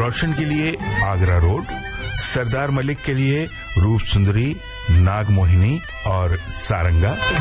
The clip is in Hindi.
रोशन के लिए आगरा रोड, सरदार मलिक के लिए रूप सुंदरी, नागमोहिनी और सारंगा,